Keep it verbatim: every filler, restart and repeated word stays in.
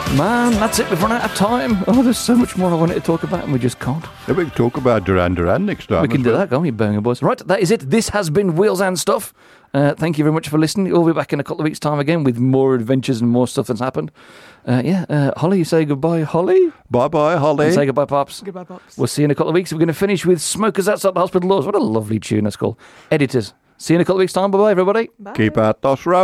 Man, that's it. We've run out of time. Oh, there's so much more I wanted to talk about, and we just can't. Yeah, we can talk about Duran Duran next time. We can do well. that, can't we, Birmingham boys? Right, that is it. This has been Wheels and Stuff. Uh, thank you very much for listening. We'll be back in a couple of weeks' time again with more adventures and more stuff that's happened. Uh, yeah, uh, Holly, say goodbye, Holly. Bye-bye, Holly. And say goodbye, Pops. Goodbye, Pops. We'll see you in a couple of weeks. We're going to finish with Smokers Outside the Hospital Doors. What a lovely tune that's called. Editors. See you in a couple of weeks' time. Bye-bye, everybody. Bye. Keep out those roads.